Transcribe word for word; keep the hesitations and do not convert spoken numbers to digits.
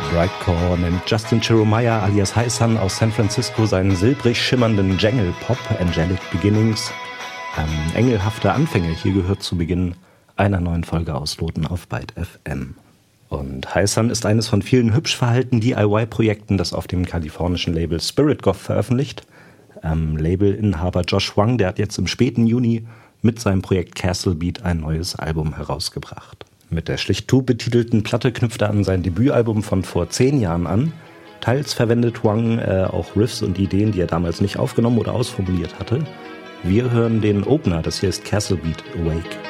Brightcore nennt Justin Cheromaya alias Hi-Sun aus San Francisco seinen silbrig schimmernden Jangle-Pop Angelic Beginnings. Ähm, engelhafte Anfänge, hier gehört zu Beginn einer neuen Folge Ausloten auf Byte F M. Und Hi-Sun ist eines von vielen hübsch verhaltenen D I Y-Projekten, das auf dem kalifornischen Label Spirit Goth veröffentlicht. Ähm, Labelinhaber Josh Wang, der hat jetzt im späten Juni mit seinem Projekt Castle Beat ein neues Album herausgebracht. Mit der schlicht Two betitelten Platte knüpft er an sein Debütalbum von vor zehn Jahren an. Teils verwendet Wang äh, auch Riffs und Ideen, die er damals nicht aufgenommen oder ausformuliert hatte. Wir hören den Opener, das hier ist Castle Beat Awake.